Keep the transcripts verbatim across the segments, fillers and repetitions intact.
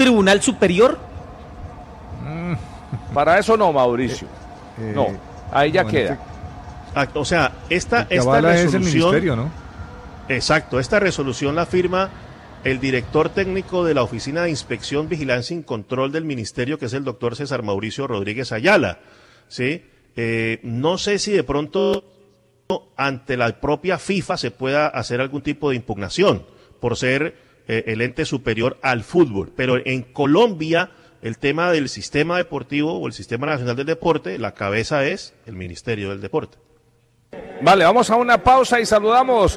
tribunal superior? Para eso no, Mauricio. Eh, no, ahí ya bueno, queda. este, o sea, esta, que esta avala resolución... es el ministerio, ¿no? Exacto, esta resolución la firma el director técnico de la Oficina de Inspección, Vigilancia y Control del Ministerio, que es el doctor César Mauricio Rodríguez Ayala. ¿Sí? Eh, no sé si de pronto ante la propia FIFA se pueda hacer algún tipo de impugnación por ser eh, el ente superior al fútbol, pero en Colombia el tema del sistema deportivo o el Sistema Nacional del Deporte, la cabeza es el Ministerio del Deporte. Vale, vamos a una pausa y saludamos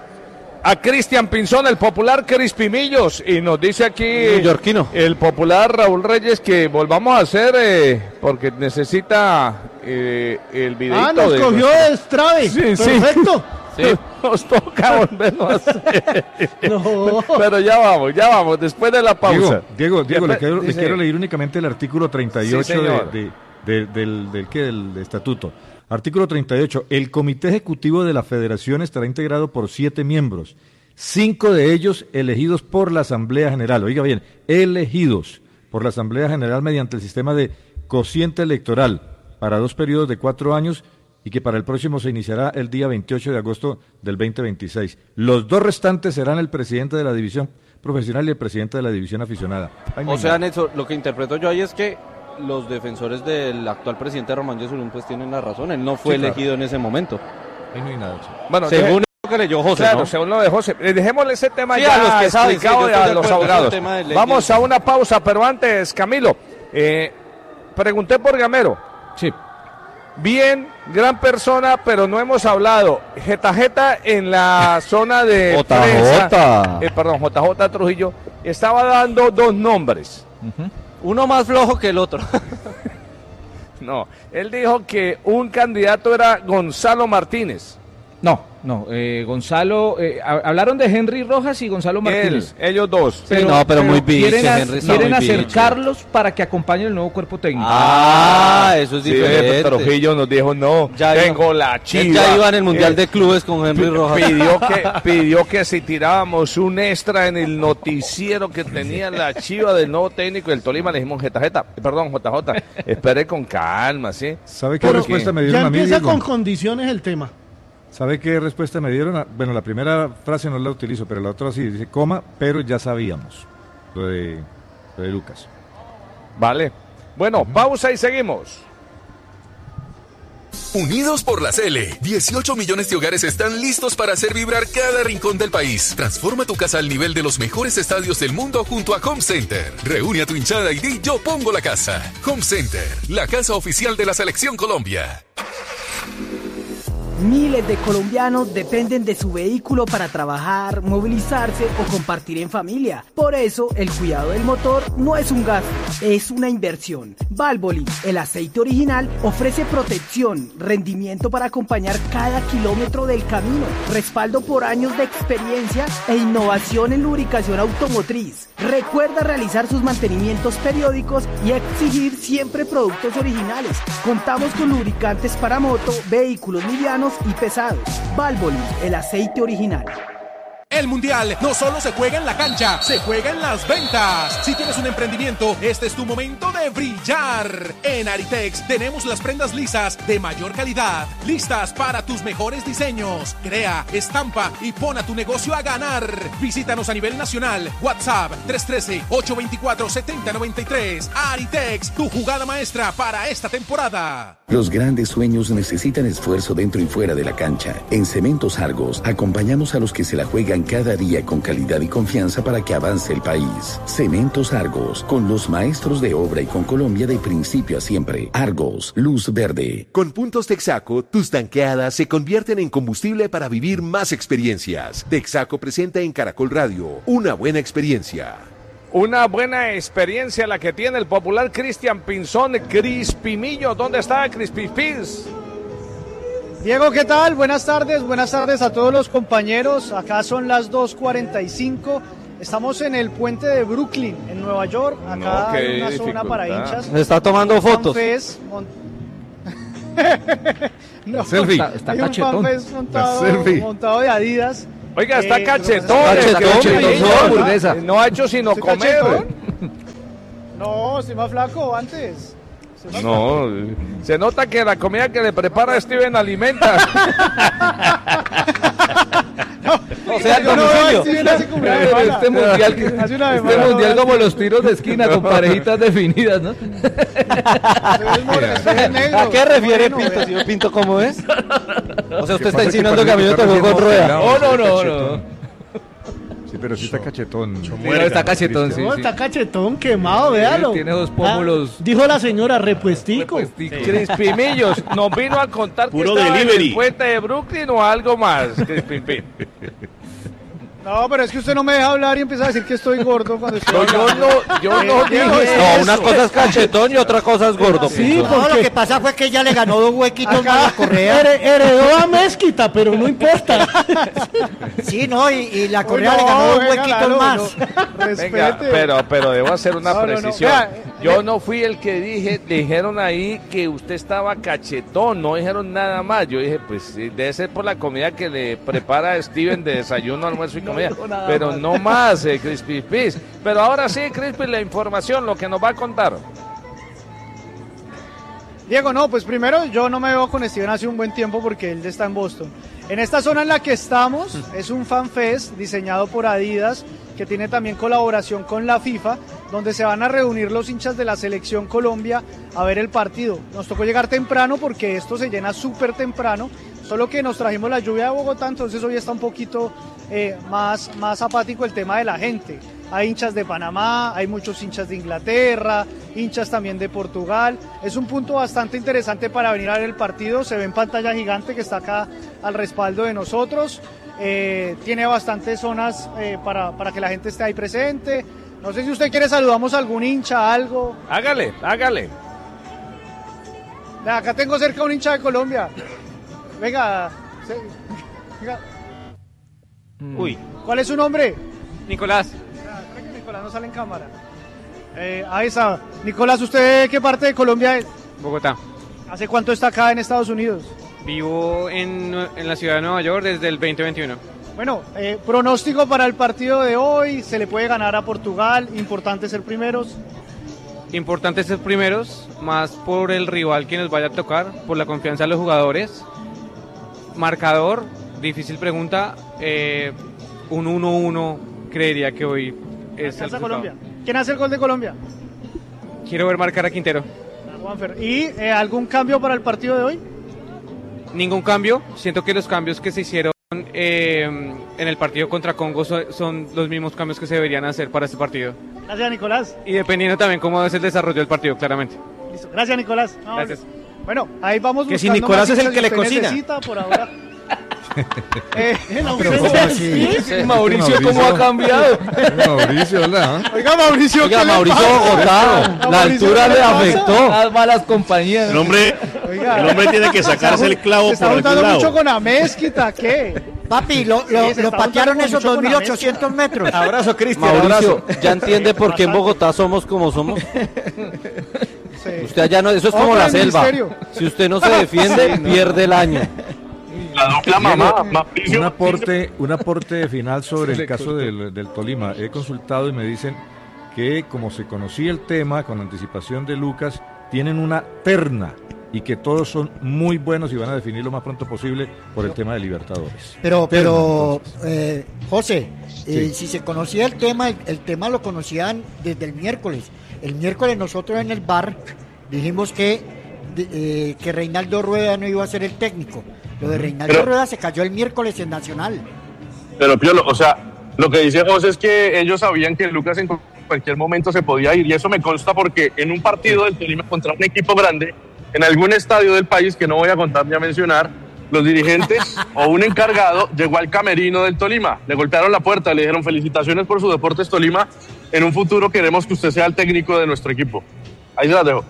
a Cristian Pinzón, el popular Crispimillos, y nos dice aquí neoyorquino, el popular Raúl Reyes que volvamos a hacer eh, porque necesita eh, el videito. Ah, nos de cogió nuestro... de Strave, sí, perfecto. Sí. Sí, nos toca volvernos a hacer. No. Pero ya vamos, ya vamos, después de la pausa. Diego, Diego, Diego le, quiero, dice... le quiero leer únicamente el artículo treinta y ocho sí, de, de, de, del, del, ¿qué? del estatuto. Artículo treinta y ocho. El Comité Ejecutivo de la Federación estará integrado por siete miembros, cinco de ellos elegidos por la Asamblea General. Oiga bien, elegidos por la Asamblea General mediante el sistema de cociente electoral para dos periodos de cuatro años y que para el próximo se iniciará el día veintiocho de agosto del veinte veintiséis. Los dos restantes serán el presidente de la división profesional y el presidente de la división aficionada. Ay, o sea, Néstor, lo que interpreto yo ahí es que los defensores del actual presidente Román Yesurún pues tienen la razón, él no fue sí, claro. elegido en ese momento. Ahí no hay nada. Sí. Bueno, según lo que leyó José, claro, ¿no? según lo de José. Eh, dejémosle ese tema sí, ya a los que saben, explicado sí, a los abogados. Vamos a una pausa, pero antes, Camilo, eh, pregunté por Gamero. Sí. Bien, gran persona, pero no hemos hablado. Jeta Jeta en la zona de J J. prensa, eh, perdón, J J Trujillo, estaba dando dos nombres. Uh-huh. Uno más flojo que el otro. No, él dijo que un candidato era Gonzalo Martínez. No, no, eh, Gonzalo, eh, hablaron de Henry Rojas y Gonzalo Martínez. Él, ellos dos. Pero, sí, no, pero, pero muy biche, quieren, a, Henry quieren muy acercarlos biche. para que acompañen el nuevo cuerpo técnico. Ah, eso es sí, diferente. Trujillo nos dijo, no, ya tengo iba, la chiva. Ya iba en el Mundial eh, de Clubes con Henry Rojas. Pidió que, pidió que si tirábamos un extra en el noticiero que tenía la chiva del nuevo técnico del Tolima, le dijimos Jeta Jeta, perdón, J J, espere con calma, ¿sí? ¿Sabe qué respuesta me dieron ya a mí? empieza Diego? con condiciones el tema. ¿Sabe qué respuesta me dieron? Bueno, la primera frase no la utilizo, pero la otra sí, dice, coma, pero ya sabíamos, lo de, lo de Lucas. Vale. Bueno, uh-huh. Pausa y seguimos. Unidos por la C L, dieciocho millones de hogares están listos para hacer vibrar cada rincón del país. Transforma tu casa al nivel de los mejores estadios del mundo junto a Home Center. Reúne a tu hinchada y di yo pongo la casa. Home Center, la casa oficial de la Selección Colombia. Miles de colombianos dependen de su vehículo para trabajar, movilizarse o compartir en familia. Por eso, el cuidado del motor no es un gasto, es una inversión. Valvoline, el aceite original, ofrece protección, rendimiento para acompañar cada kilómetro del camino, respaldo por años de experiencia e innovación en lubricación automotriz. Recuerda realizar sus mantenimientos periódicos y exigir siempre productos originales. Contamos con lubricantes para moto, vehículos livianos y pesados. Valvoline, el aceite original. El Mundial no solo se juega en la cancha, se juega en las ventas. Si tienes un emprendimiento, este es tu momento de brillar. En Aritex tenemos las prendas lisas de mayor calidad, listas para tus mejores diseños. Crea, estampa y pon a tu negocio a ganar. Visítanos a nivel nacional. WhatsApp tres uno tres, ocho dos cuatro, siete cero nueve tres. Aritex, tu jugada maestra para esta temporada. Los grandes sueños necesitan esfuerzo dentro y fuera de la cancha. En Cementos Argos acompañamos a los que se la juegan cada día con calidad y confianza para que avance el país. Cementos Argos, con los maestros de obra y con Colombia de principio a siempre. Argos, luz verde. Con puntos Texaco, tus tanqueadas se convierten en combustible para vivir más experiencias. Texaco presenta en Caracol Radio una buena experiencia. Una buena experiencia la que tiene el popular Cristian Pinzón, Crispimillo. ¿Dónde está Crispipins? Diego, ¿qué tal? Buenas tardes, buenas tardes a todos los compañeros. Acá son las dos cuarenta y cinco. Estamos en el puente de Brooklyn, en Nueva York. Acá no, hay una zona para hinchas. Se está tomando fotos. Mon... no, selfie. Está, está hay cachetón. Un fanfest montado, montado de Adidas. Oiga, está eh, cachetón. Cachetón, cachetón, cachetón, no ha hecho sino comer. No, estoy más flaco antes. Más no, flaco. Se nota que la comida que le prepara Steven alimenta. O sea, yo no veo a Steven hace como una semana. Este mundial, que, hace una este mundial como los tiros de esquina con parejitas definidas, ¿no? ¿A qué refiere Pinto? Si yo Pinto, ¿cómo es? O sea, usted está insinuando que a mí me tocó con rueda. Oh, no, no, no. Sí, pero sí está cachetón. Sí, no, está cachetón, sí, No, sí. está cachetón, quemado, véalo. Tiene dos pómulos. Ah, dijo la señora, repuestico. repuestico. Sí. Crispimillos, ¿nos vino a contar Puro que estaba delivery. en el puente de Brooklyn o algo más? Crispin. No, pero es que usted no me deja hablar y empieza a decir que estoy gordo cuando estoy No, yo hablando. no, yo Eh, no Diego, dije No, eso. una cosa es cachetón y otra cosa es gordo. Sí, Pinto. No, lo porque que pasa fue que ella le ganó dos huequitos Acá. más a la correa. here- heredó a Mezquita, pero no importa. Sí, no, y, y la Uy, correa no, le ganó dos venga, huequitos Lalo, más. no. Respete. Venga, pero, pero debo hacer una No, no, no. precisión. Vea, Yo eh, no fui el que dije, dijeron ahí que usted estaba cachetón, no dijeron nada más. Yo dije, pues sí, debe ser por la comida que le prepara Steven de desayuno, almuerzo y comida. dijo nada Pero más. no más, eh, Crispy Fish. Pero ahora sí, Crispy, la información, lo que nos va a contar. Diego, no, pues primero yo no me veo con Steven hace un buen tiempo porque él está en Boston. En esta zona en la que estamos es un fan fest diseñado por Adidas que tiene también colaboración con la FIFA, donde se van a reunir los hinchas de la selección Colombia a ver el partido. Nos tocó llegar temprano porque esto se llena súper temprano, solo que nos trajimos la lluvia de Bogotá, entonces hoy está un poquito eh, más, más apático el tema de la gente. Hay hinchas de Panamá, hay muchos hinchas de Inglaterra, hinchas también de Portugal. Es un punto bastante interesante para venir a ver el partido. Se ve en pantalla gigante que está acá al respaldo de nosotros. Eh, tiene bastantes zonas eh, para, para que la gente esté ahí presente. No sé si usted quiere, saludamos a algún hincha, algo. Hágale, hágale. Vea, acá tengo cerca un hincha de Colombia. Venga, se- venga. Uy, ¿Cuál es su nombre? Nicolás. Creo que Nicolás no sale en cámara. Eh, ahí está. Nicolás, ¿usted qué parte de Colombia es? Bogotá. ¿Hace cuánto está acá en Estados Unidos? Vivo en, en la ciudad de Nueva York desde el veinte veintiuno. Bueno, eh, pronóstico para el partido de hoy. Se le puede ganar a Portugal. Importante ser primeros. Importante ser primeros, más por el rival que nos vaya a tocar, por la confianza de los jugadores. Marcador, difícil pregunta. Eh, un uno uno creería que hoy es el Alcanza resultado. Colombia. ¿Quién hace el gol de Colombia? Quiero ver marcar a Quintero. A Juanfer. ¿Y eh, algún cambio para el partido de hoy? Ningún cambio. Siento que los cambios que se hicieron eh, en el partido contra Congo son, son los mismos cambios que se deberían hacer para este partido. Gracias, Nicolás. Y dependiendo también cómo es el desarrollo del partido, claramente. Listo. Gracias, Nicolás. No, Gracias. Bueno, ahí vamos Que si buscando Nicolás más es el hinchas que le usted cocina. necesita por ahora. eh, En Pero ¿cómo ausencia así? sí. Mauricio, ¿cómo ha cambiado? Mauricio, ¿verdad? Oiga, Mauricio, Oiga, ¿qué le Mauricio pasa? Bogotá, A la Mauricio, altura ¿qué le pasa? afectó. Las malas compañías. El hombre, Oiga. el hombre tiene que sacarse el clavo Se está por algún juntando lado. mucho con Amezquita, ¿qué? Papi, lo, Sí, lo, se lo está patearon juntando esos mucho dos con mil la ochocientos metros. Abrazo, Cristian. Mauricio, Abrazo. ¿Ya entiende por qué en Bogotá somos como somos? Sí. Usted allá no, eso es como Ojo la del selva. ministerio. Si usted no se defiende, pierde el año. La dupla mamá, Mauricio. Un aporte, un aporte final sobre el caso del, del Tolima. He consultado y me dicen que como se conocía el tema con anticipación de Lucas, tienen una terna y que todos son muy buenos y van a definir lo más pronto posible por el tema de Libertadores. Pero, Terna, pero, entonces. eh, José, eh, Sí. si se conocía el tema, el, el tema lo conocían desde el miércoles. El miércoles nosotros en el bar dijimos que, de- eh, que Reinaldo Rueda no iba a ser el técnico. Lo de Reinaldo Pero- Rueda se cayó el miércoles en Nacional. Pero Piolo, o sea, lo que dice José es que ellos sabían que Lucas en cualquier momento se podía ir y eso me consta porque en un partido del Tolima contra un equipo grande, en algún estadio del país que no voy a contar ni a mencionar, los dirigentes o un encargado llegó al camerino del Tolima, le golpearon la puerta, le dijeron felicitaciones por su Deportes Tolima, en un futuro queremos que usted sea el técnico de nuestro equipo. Ahí se las dejo.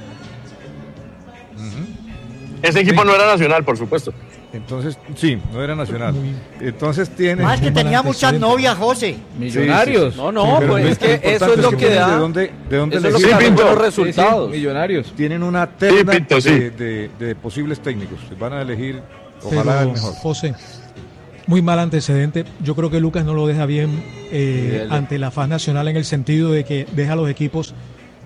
Ese equipo no era nacional, por supuesto. Entonces, sí, no era nacional. Entonces tiene... Más que tenía muchas novias, José. Millonarios. Sí, sí. No, no, Pero pues lo es que importante eso es lo que tienen da. ¿De dónde, de dónde Eso es lo elegir? que da Pinto. buenos Sí, sí, resultados. millonarios. Tienen una terna Sí, Pinto, sí. de, de- de posibles técnicos. Van a elegir, ojalá el Pero, mejor. José, muy mal antecedente. Yo creo que Lucas no lo deja bien eh, Bien. ante la faz nacional en el sentido de que deja a los equipos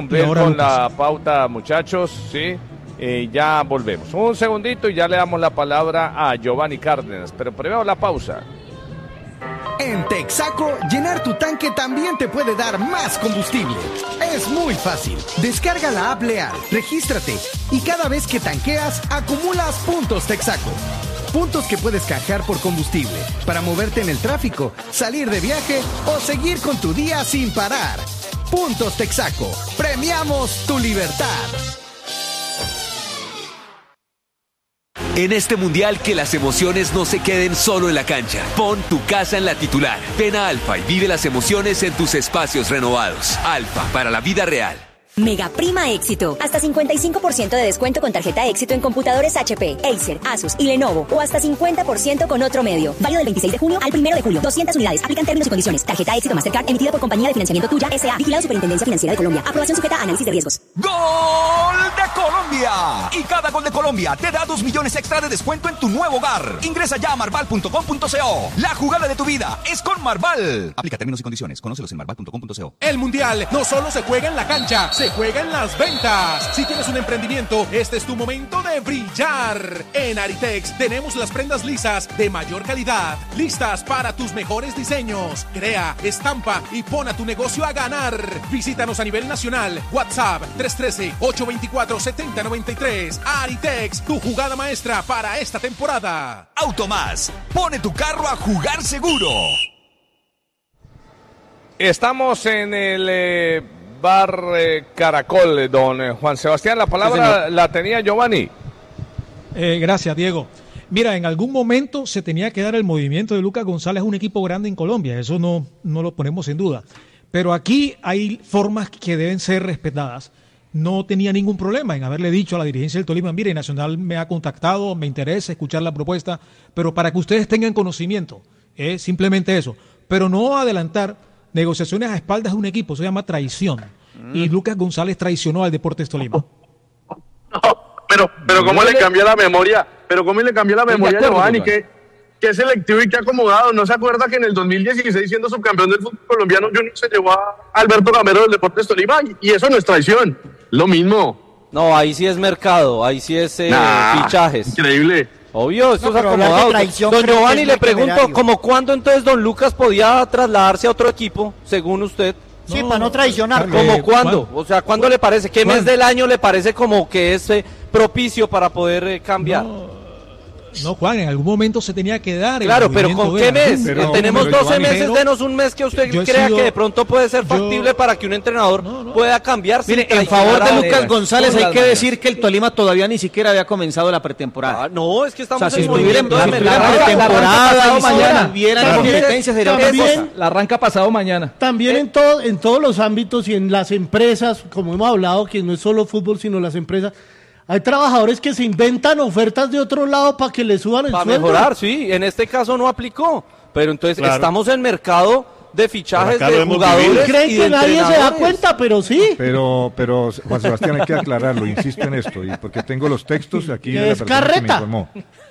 cumplir ahora con Lucas. la pauta, muchachos, ¿sí? Eh, ya volvemos. Un segundito y ya le damos la palabra a Giovanni Cárdenas, pero primero la pausa. En Texaco, llenar tu tanque también te puede dar más combustible. Es muy fácil. Descarga la app Leal, regístrate y cada vez que tanqueas, acumulas puntos Texaco. Puntos que puedes canjear por combustible para moverte en el tráfico, salir de viaje o seguir con tu día sin parar. Puntos Texaco. Premiamos tu libertad. En este mundial, que las emociones no se queden solo en la cancha. Pon tu casa en la titular. Ven a Alfa y vive las emociones en tus espacios renovados. Alfa, para la vida real. Mega Prima Éxito. Hasta cincuenta y cinco por ciento de descuento con tarjeta Éxito en computadores H P, Acer, Asus y Lenovo. O hasta cincuenta por ciento con otro medio. Válido del veintiséis de junio al primero de julio. doscientas unidades. Aplican términos y condiciones. Tarjeta Éxito Mastercard emitida por Compañía de Financiamiento Tuya S A. Vigilado Superintendencia Financiera de Colombia. Aprobación sujeta a análisis de riesgos. ¡Gol de Colombia! Y cada gol de Colombia te da dos millones extra de descuento en tu nuevo hogar. Ingresa ya a marval punto com punto co. La jugada de tu vida es con Marval. Aplica términos y condiciones. Conócelos en marval punto com punto co. El Mundial no solo se juega en la cancha, se juega en las ventas. Si tienes un emprendimiento, este es tu momento de brillar. En Aritex tenemos las prendas lisas de mayor calidad, listas para tus mejores diseños. Crea, estampa y pon a tu negocio a ganar. Visítanos a nivel nacional. WhatsApp tres uno tres, ocho dos cuatro, siete cero nueve tres. Aritex, tu jugada maestra para esta temporada. Automás, pone tu carro a jugar seguro. Estamos en el eh, bar eh, Caracol, don eh, Juan Sebastián. La palabra sí, la tenía Giovanni. Eh, gracias, Diego. Mira, en algún momento se tenía que dar el movimiento de Lucas González a un equipo grande en Colombia. Eso no, no lo ponemos en duda. Pero aquí hay formas que deben ser respetadas. No tenía ningún problema en haberle dicho a la dirigencia del Tolima, mire, Nacional me ha contactado, me interesa escuchar la propuesta, pero para que ustedes tengan conocimiento, es eh, simplemente eso. Pero no adelantar negociaciones a espaldas de un equipo, eso se llama traición. Mm. Y Lucas González traicionó al Deportes Tolima. No, pero, pero ¿cómo le cambió la memoria? Pero ¿cómo le cambió la memoria a Giovanni? Que, que es selectivo y que acomodado. ¿No se acuerda que en el dos mil dieciséis, siendo subcampeón del fútbol colombiano, Junior se llevó a Alberto Gamero del Deportes Tolima? Y eso no es traición. Lo mismo. No, ahí sí es mercado, ahí sí es eh, nah, fichajes. Increíble. Obvio, esto no, es acomodado. Traición, don Giovanni, le pregunto, temerario. ¿cómo cuándo entonces don Lucas podía trasladarse a otro equipo, según usted? Sí, no, para no traicionar. ¿Cómo eh, cuándo? ¿cuándo? O sea, ¿cuándo le parece? ¿Qué ¿cuándo? mes del año le parece como que es eh, propicio para poder eh, cambiar? No. No, Juan, en algún momento se tenía que dar. Claro, pero ¿con qué mes? Pero, Tenemos pero, doce Giovanni, meses, pero, denos un mes que usted crea sido, que de pronto puede ser factible yo, para que un entrenador no, no. pueda cambiar. Mire, en favor de Lucas González hay que decir que el Tolima todavía ni siquiera había comenzado la pretemporada. Ah, no, es que estamos o sea, en si estuviera en la pretemporada y mañana hubiera la competencia sería otra cosa. La arranca pasado mañana. También eh. en, todo, en todos los ámbitos y en las empresas, como hemos hablado, que no es solo fútbol, sino las empresas. Hay trabajadores que se inventan ofertas de otro lado para que le suban el para sueldo. Para mejorar, sí. En este caso no aplicó. Pero entonces claro. estamos en mercado de fichajes de jugadores. Creen que nadie se da cuenta, pero sí. Pero, pero Juan Sebastián, hay que aclararlo, insisto en esto, y porque tengo los textos aquí de la persona que me informó.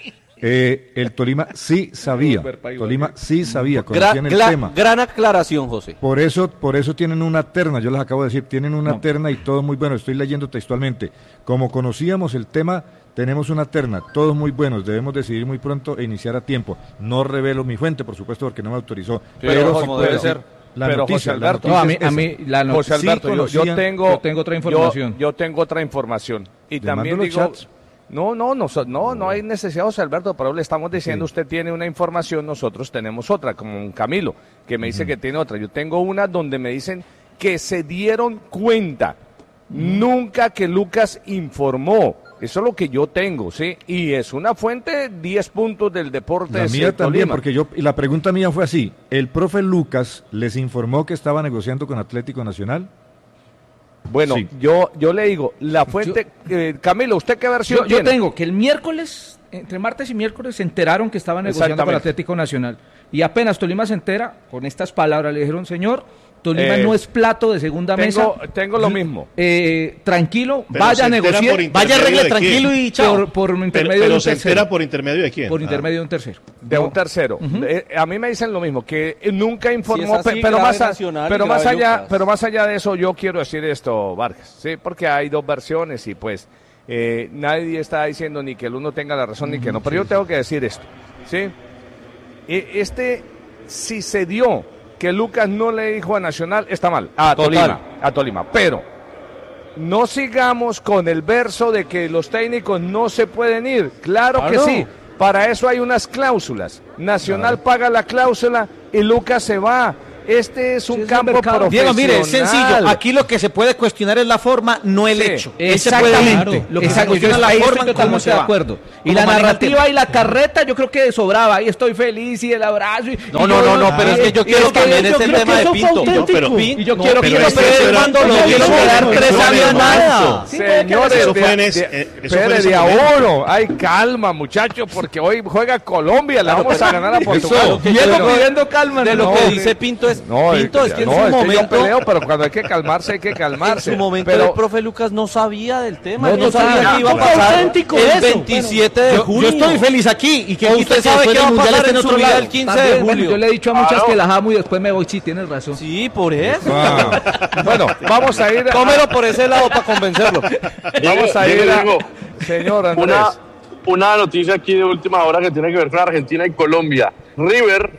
Eh, el Tolima sí sabía, Tolima sí sabía, conocían el gran, tema. Gran aclaración, José. Por eso, por eso tienen una terna, yo les acabo de decir, tienen una no. terna y todo muy bueno, estoy leyendo textualmente. Como conocíamos el tema, tenemos una terna, todos muy buenos, debemos decidir muy pronto e iniciar a tiempo. No revelo mi fuente, por supuesto, porque no me autorizó. Sí, pero como debe ser. La pero noticia, José Alberto, la no, a mí, a mí la no, José Alberto, sí yo, yo tengo, yo tengo otra información. Yo, yo tengo otra información y Le también mando digo. los chats. No, no, no, no, no hay necesidad, José Alberto, pero le estamos diciendo, sí. Usted tiene una información, nosotros tenemos otra, como un Camilo, que me dice uh-huh. que tiene otra. Yo tengo una donde me dicen que se dieron cuenta, uh-huh. nunca que Lucas informó. Eso es lo que yo tengo, ¿sí? Y es una fuente, diez puntos del deporte. La mía también, porque yo, y la pregunta mía fue así, ¿el profe Lucas les informó que estaba negociando con Atlético Nacional? Bueno, sí. yo yo le digo, la fuente, yo, eh, Camilo, ¿usted qué versión yo, tiene? Yo tengo que el miércoles, entre martes y miércoles, se enteraron que estaba negociando con Atlético Nacional. Y apenas Tolima se entera, con estas palabras le dijeron, señor, Tolima eh, no es plato de segunda tengo, mesa. Tengo lo mismo. Eh, tranquilo, pero vaya a negociar, vaya arregle tranquilo y chao. Por, por intermedio pero, pero de un se tercero. entera por intermedio de quién? Por ah. intermedio de un tercero. De no. un tercero. Uh-huh. eh, a mí me dicen lo mismo, que nunca informó, si así, pero, más, a, pero, más allá, Lucas. pero más allá de eso yo quiero decir esto, Vargas, ¿sí? Porque hay dos versiones y pues eh, nadie está diciendo ni que el uno tenga la razón uh-huh. ni que no, pero sí. Yo tengo que decir esto, ¿sí? Eh, este, si se dio que Lucas no le dijo a Nacional, está mal, a Total. Tolima, a Tolima, pero no sigamos con el verso de que los técnicos no se pueden ir, claro ah, que no. sí, para eso hay unas cláusulas, Nacional claro. paga la cláusula y Lucas se va, Este es un Sí, es campo un profesional. Diego, mire, es sencillo. Aquí lo que se puede cuestionar es la forma, no el Sí, hecho. Exactamente. Lo que se Exacto, cuestiona yo es la ahí forma estoy en cómo totalmente se de va. acuerdo. Y Cómo la maneja el narrativa tema. y la carreta, yo creo que sobraba. Ahí estoy feliz y el abrazo. Y, No, y no, yo- no, no, pero es que yo y quiero es que también yo ese creo tema que de eso fue Pinto. auténtico. Pero- Y yo no, quiero pero que es que ustedes eso era- cuando no lo quiero quiero quedar quedar tres tres años años nada. nada. Señores, eso fue en de- ese- de- eh, eso fue en espere, ese de a momento. uno. Ay, calma, muchachos, porque hoy juega Colombia, la Claro, vamos pero- a ganar a Portugal. Eso, que yo Diego digo- pidiendo calma. de lo no, que no, dice Pinto es, No, Pinto es que en no, su es que momento, yo peleo, pero cuando hay que calmarse, hay que calmarse. en su momento pero, el profe Lucas no sabía del tema, No, él no no sabía sabía. que iba a Fue pasar auténtico el eso. veintisiete de Yo- junio. yo estoy feliz aquí y que ¿O usted usted sabe sabe qué qué va a mundial pasar está en en su otro vida lado. el quince También, de bueno, julio? yo le he dicho a muchas Claro. que la amo y después me voy, sí, tienes razón. Sí, por eso. bueno, vamos a ir. a- Tómelo por ese lado para convencerlo. Vamos a Diego, ir a. Diego, Señor Andrés. Una, una noticia aquí de última hora que tiene que ver con Argentina y Colombia. River,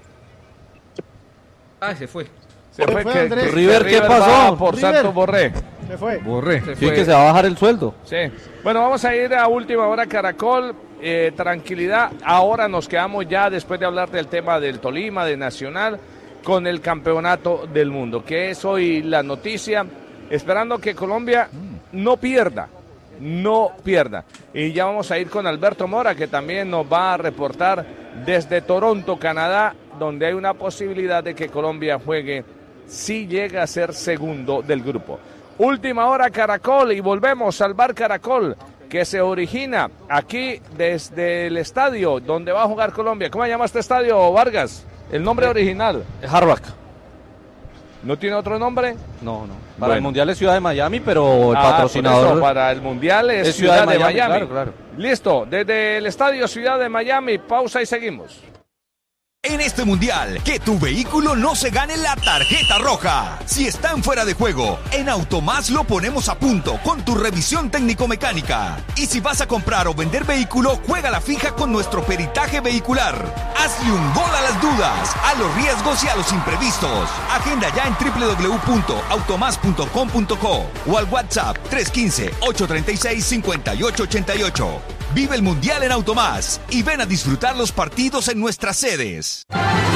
Ah, se fue. Se Se fue fue, que- Andrés. que- que River, ¿qué va pasó? Por River. Santos Borré. Se fue. Borré. Se Sí, fue. que se va a bajar el sueldo. Sí. Bueno, vamos a ir a última hora, Caracol. Eh, tranquilidad. Ahora nos quedamos ya, después de hablar del tema del Tolima, de Nacional, con el campeonato del mundo, que es hoy la noticia. Esperando que Colombia no pierda. No pierda. Y ya vamos a ir con Alberto Mora, que también nos va a reportar desde Toronto, Canadá, donde hay una posibilidad de que Colombia juegue si llega a ser segundo del grupo. Última hora, Caracol, y volvemos al bar Caracol, que se origina aquí desde el estadio donde va a jugar Colombia. ¿Cómo se llama este estadio, Vargas? El nombre original. Hard Rock. ¿No tiene otro nombre? No, no. Para Bueno. el Mundial es Ciudad de Miami, pero el Ah, por patrocinador eso, para el Mundial es, es Ciudad, de Miami. Claro, claro. Listo, desde el estadio Ciudad de Miami, pausa y seguimos. En este mundial, que tu vehículo no se gane la tarjeta roja. Si están fuera de juego, en Automás lo ponemos a punto con tu revisión técnico-mecánica. Y si vas a comprar o vender vehículo, juega la fija con nuestro peritaje vehicular. Hazle un gol a las dudas, a los riesgos y a los imprevistos. Agenda ya en doble u doble u doble u punto automás punto com punto co o al WhatsApp tres uno cinco, ocho tres seis, cinco ocho ocho ocho. Vive el mundial en Automás y ven a disfrutar los partidos en nuestras sedes.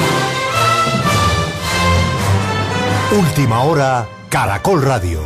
Última hora, Caracol Radio.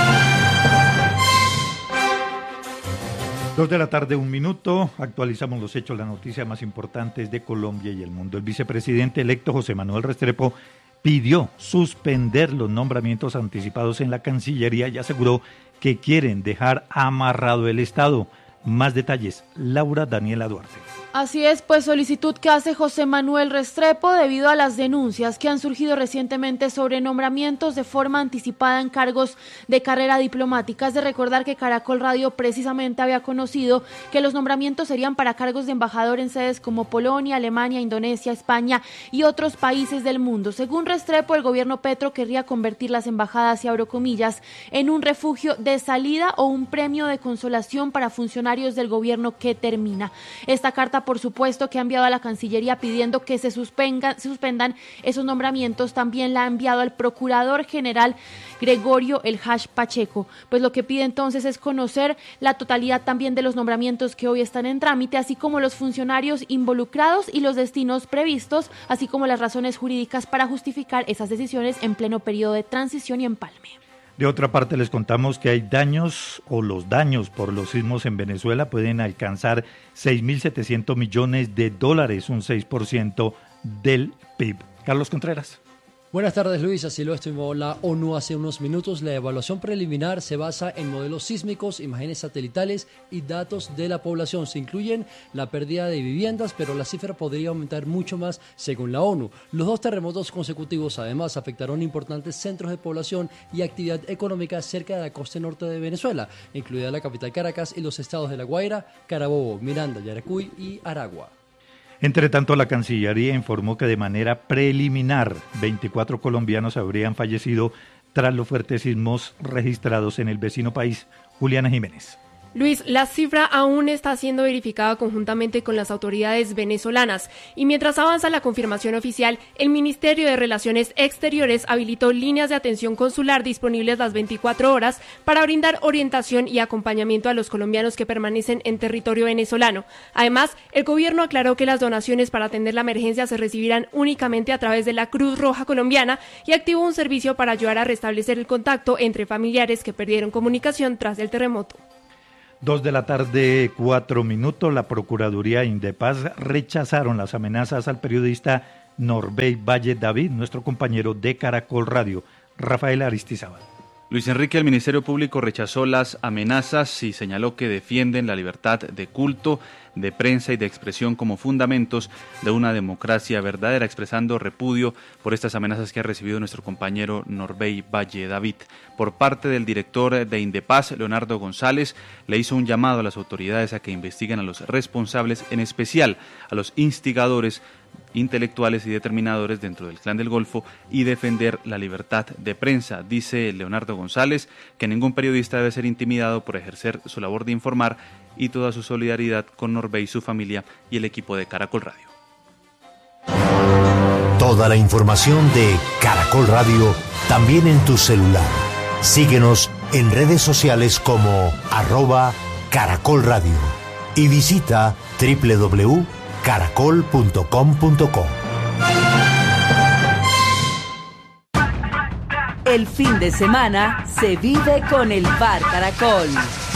Dos de la tarde, un minuto. Actualizamos los hechos, las noticias más importantes de Colombia y el mundo. El vicepresidente electo José Manuel Restrepo pidió suspender los nombramientos anticipados en la Cancillería y aseguró que quieren dejar amarrado el Estado. Más detalles, Laura Daniela Duarte. Así es, pues solicitud que hace José Manuel Restrepo debido a las denuncias que han surgido recientemente sobre nombramientos de forma anticipada en cargos de carrera diplomática. Es de recordar que Caracol Radio precisamente había conocido que los nombramientos serían para cargos de embajador en sedes como Polonia, Alemania, Indonesia, España y otros países del mundo. Según Restrepo, el gobierno Petro querría convertir las embajadas, y abro comillas, en un refugio de salida o un premio de consolación para funcionarios del gobierno que termina. Esta carta, por supuesto, que ha enviado a la Cancillería pidiendo que se suspendan, se suspendan esos nombramientos, también la ha enviado al Procurador General Gregorio El Hash Pacheco. Pues lo que pide entonces es conocer la totalidad también de los nombramientos que hoy están en trámite, así como los funcionarios involucrados y los destinos previstos, así como las razones jurídicas para justificar esas decisiones en pleno periodo de transición y empalme. De otra parte, les contamos que hay daños o los daños por los sismos en Venezuela pueden alcanzar seis mil setecientos millones de dólares, un seis por ciento del P I B. Carlos Contreras. Buenas tardes, Luis. Así lo estimó la ONU hace unos minutos. La evaluación preliminar se basa en modelos sísmicos, imágenes satelitales y datos de la población. Se incluyen la pérdida de viviendas, pero la cifra podría aumentar mucho más según la ONU. Los dos terremotos consecutivos además afectaron importantes centros de población y actividad económica cerca de la costa norte de Venezuela, incluida la capital Caracas y los estados de La Guaira, Carabobo, Miranda, Yaracuy y Aragua. Entre tanto, la Cancillería informó que de manera preliminar veinticuatro colombianos habrían fallecido tras los fuertes sismos registrados en el vecino país. Juliana Jiménez. Luis, la cifra aún está siendo verificada conjuntamente con las autoridades venezolanas y mientras avanza la confirmación oficial, el Ministerio de Relaciones Exteriores habilitó líneas de atención consular disponibles las veinticuatro horas para brindar orientación y acompañamiento a los colombianos que permanecen en territorio venezolano. Además, el gobierno aclaró que las donaciones para atender la emergencia se recibirán únicamente a través de la Cruz Roja Colombiana y activó un servicio para ayudar a restablecer el contacto entre familiares que perdieron comunicación tras el terremoto. Dos de la tarde, cuatro minutos. La Procuraduría Indepaz rechazaron las amenazas al periodista Norbey Valle David, nuestro compañero de Caracol Radio. Rafael Aristizábal. Luis Enrique, el Ministerio Público rechazó las amenazas y señaló que defienden la libertad de culto, de prensa y de expresión como fundamentos de una democracia verdadera, expresando repudio por estas amenazas que ha recibido nuestro compañero Norbey Valle David. Por parte del director de Indepaz, Leonardo González, le hizo un llamado a las autoridades a que investiguen a los responsables, en especial a los instigadores intelectuales y determinadores dentro del Clan del Golfo y defender la libertad de prensa. Dice Leonardo González que ningún periodista debe ser intimidado por ejercer su labor de informar y toda su solidaridad con Norbey, su familia y el equipo de Caracol Radio. Toda la información de Caracol Radio también en tu celular. Síguenos en redes sociales como arroba Caracol Radio y visita doble u doble u doble u punto caracol punto com punto co. El fin de semana se vive con el Bar Caracol.